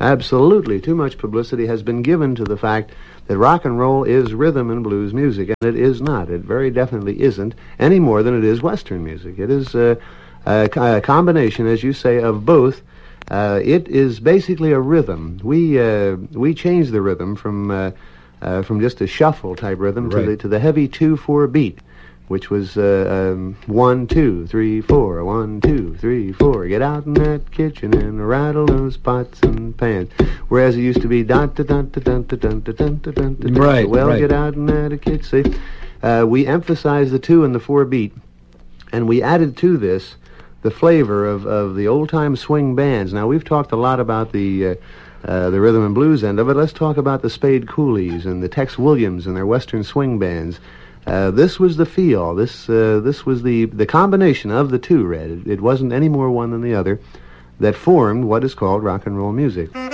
Absolutely. Too much publicity has been given to the fact that rock and roll is rhythm and blues music, and it is not. It very definitely isn't, any more than it is Western music. It is a combination, as you say, of both. It is basically a rhythm. We changed the rhythm from just a shuffle type rhythm to the heavy 2/4 beat, which was 1 2 3 4, 1 2 3 4. Get out in that kitchen and rattle those pots and pans. Whereas it used to be dun dun dun dun dun dun dun dun dun dun. Right. Well, right. get out in that kitchen. We emphasized the 2 and the 4 beat, and we added to this the flavor of the old-time swing bands. Now, we've talked a lot about the rhythm and blues end of it. Let's talk about the Spade Coolies and the Tex Williams and their Western swing bands. This was the feel. This was the combination of the two, Red. It wasn't any more one than the other that formed what is called rock and roll music.